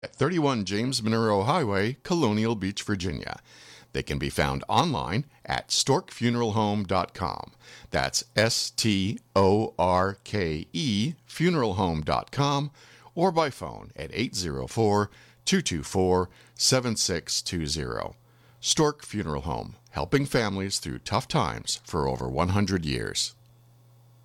at 31 James Monroe Highway, Colonial Beach, Virginia. They can be found online at storkfuneralhome.com. That's STORKE funeralhome.com, or by phone at 804-224-7620. Stork Funeral Home, helping families through tough times for over 100 years.